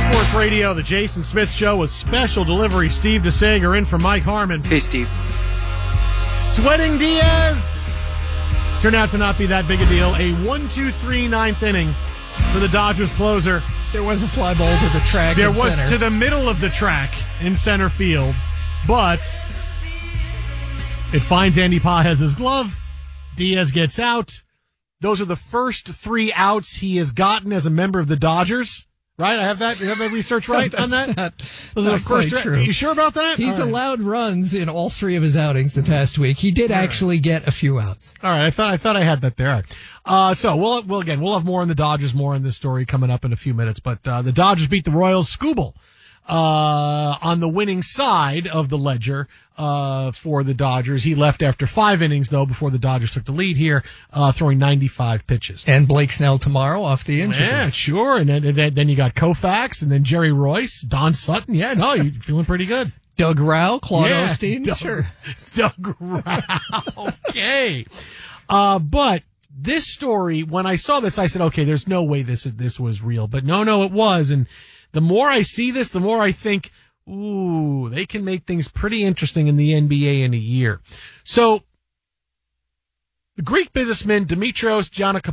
Sports Radio, the Jason Smith Show with special delivery. Steve DeSager in for Mike Harmon. Hey, Steve. Sweating Diaz turned out to not be that big a deal. A 1-2-3 ninth inning for the Dodgers closer. There was a fly ball to the track. There was center. to the middle of the track in center field, but it finds Andy Pages' glove. Diaz gets out. Those are the first 3 outs he has gotten as a member of the Dodgers. Right? I have that. You have that research right on that? Those are the first true. Are you sure about that? He's allowed runs in all 3 of his outings the past week. He did actually get a few outs. All right. I thought I had that there. All right. So we'll have more on the Dodgers, more on this story coming up in a few minutes. But the Dodgers beat the Royals. Skubal on the winning side of the ledger for the Dodgers. He left after 5 innings, though, before the Dodgers took the lead here, throwing 95 pitches. And Blake Snell tomorrow off the injury. Yeah, sure. And then you got Koufax, and then Jerry Royce, Don Sutton. Yeah, no, you're feeling pretty good. Doug Rauch, Claude Osteen. Sure. Doug Rauch. Okay. But this story, when I saw this, I said, okay, there's no way this was real. But no, it was. And the more I see this, the more I think, ooh, they can make things pretty interesting in the NBA in a year. So, the Greek businessman Dimitrios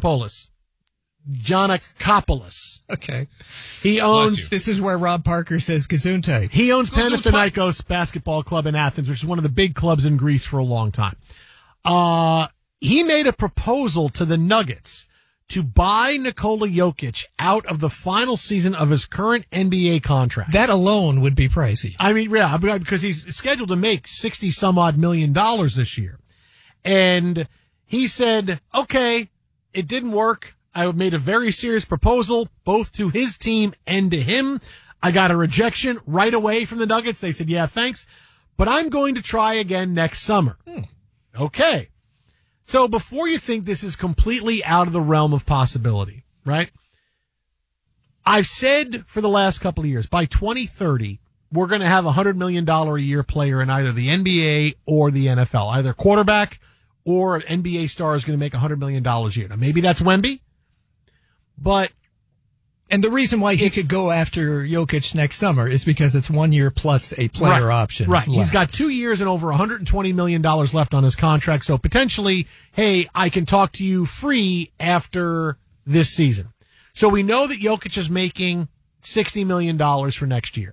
Giannakopoulos. Okay. He owns... This is where Rob Parker says Gesundheit. He owns Panathinaikos Basketball Club in Athens, which is one of the big clubs in Greece for a long time. He made a proposal to the Nuggets to buy Nikola Jokic out of the final season of his current NBA contract. That alone would be pricey. I mean, yeah, because he's scheduled to make $60-some-odd million this year. And he said, okay, it didn't work. I made a very serious proposal, both to his team and to him. I got a rejection right away from the Nuggets. They said, yeah, thanks, but I'm going to try again next summer. Okay. So before you think this is completely out of the realm of possibility, right? I've said for the last couple of years, by 2030, we're going to have a $100 million a year player in either the NBA or the NFL. Either quarterback or an NBA star is going to make $100 million a year. Now, maybe that's Wemby, but... And the reason why he could go after Jokic next summer is because it's 1 year plus a player option. Right. Left. He's got 2 years and over $120 million left on his contract. So potentially, hey, I can talk to you free after this season. So we know that Jokic is making $60 million for next year.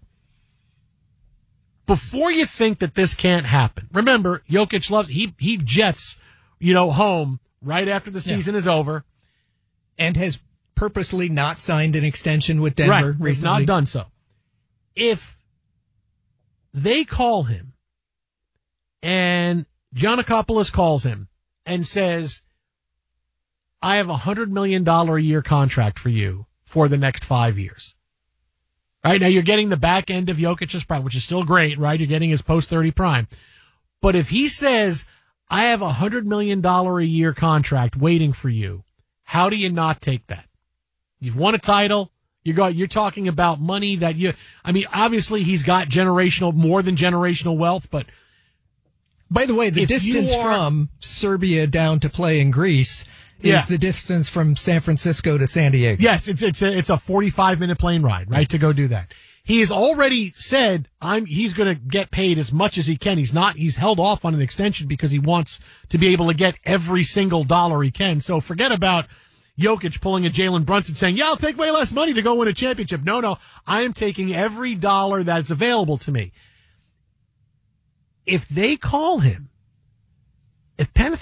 Before you think that this can't happen, remember, Jokic loves, he jets, home right after the season is over. And has purposely not signed an extension with Denver recently. He's not done so. If they call him and Giannakopoulos calls him and says, I have a $100 million a year contract for you for the next 5 years. Right now, you're getting the back end of Jokic's prime, which is still great, right? You're getting his post-30 prime. But if he says, I have a $100 million a year contract waiting for you, how do you not take that? You've won a title. You're talking about money that obviously he's got more than generational wealth, but. By the way, the distance from Serbia down to play in Greece is the distance from San Francisco to San Diego. Yes, it's a 45-minute plane ride, right, to go do that. He has already said he's going to get paid as much as he can. He's held off on an extension because he wants to be able to get every single dollar he can. So forget about Jokic pulling a Jalen Brunson saying, yeah, I'll take way less money to go win a championship. No, I am taking every dollar that's available to me. If they call him, if